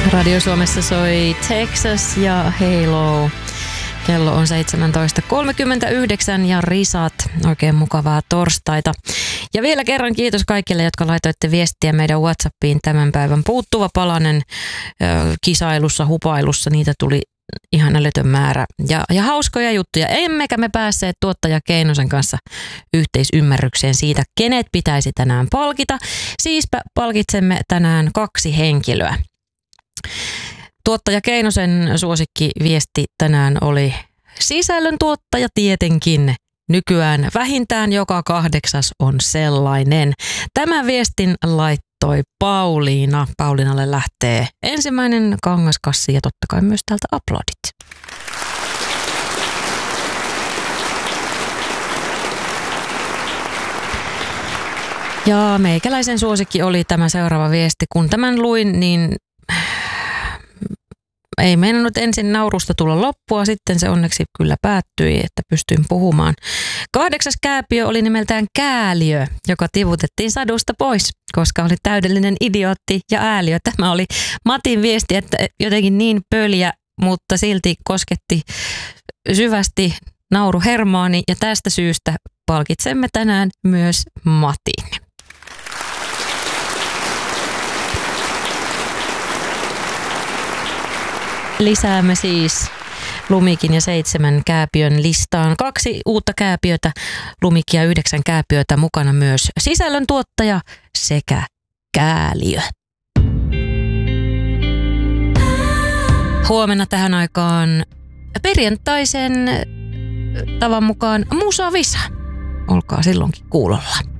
Radio Suomessa soi Texas ja Halo. Kello on 17.39 ja risat. Oikein mukavaa torstaita. Ja vielä kerran kiitos kaikille, jotka laitoitte viestiä meidän WhatsAppiin tämän päivän puuttuva palanen kisailussa, hupailussa. Niitä tuli ihan älytön määrä ja hauskoja juttuja. Emmekä me päässeet tuottaja Keinosen kanssa yhteisymmärrykseen siitä, kenet pitäisi tänään palkita. Siispä palkitsemme tänään 2 henkilöä. Tuottaja Keinosen suosikkiviesti tänään oli sisällöntuottaja tietenkin. Nykyään vähintään joka 8 on sellainen. Tämän viestin laittoi Pauliina. Pauliinalle lähtee ensimmäinen kangaskassi ja totta kai myös täältä aplodit. Ja meikäläisen suosikki oli tämä seuraava viesti. Kun tämän luin, niin ei meinannut ensin naurusta tulla loppua, sitten se onneksi kyllä päättyi, että pystyin puhumaan. 8. kääpiö oli nimeltään Kääliö, joka tivutettiin sadusta pois, koska oli täydellinen idiootti ja ääliö. Tämä oli Matin viesti, että jotenkin niin pöljä, mutta silti kosketti syvästi nauruhermoani ja tästä syystä palkitsemme tänään myös Matin. Lisäämme siis Lumikin ja 7 kääpiön listaan 2 uutta kääpiötä, Lumikin ja 9 kääpiötä, mukana myös sisällöntuottaja sekä Kääliö. Huomenna tähän aikaan perjantaisen tavan mukaan Musavisa. Olkaa silloinkin kuulolla.